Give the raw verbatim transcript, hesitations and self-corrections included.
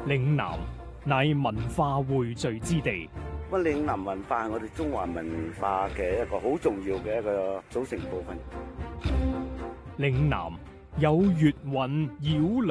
嶺南乃文化匯聚之地。 咁嶺南文化係我哋中華文化嘅一個好重要嘅一個組成部分。 嶺南有粵韻繞梁。